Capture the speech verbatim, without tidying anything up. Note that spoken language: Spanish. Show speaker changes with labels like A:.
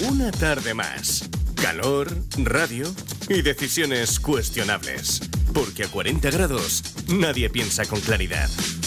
A: Una tarde más. Calor, radio y decisiones cuestionables. Porque a cuarenta grados nadie piensa con claridad.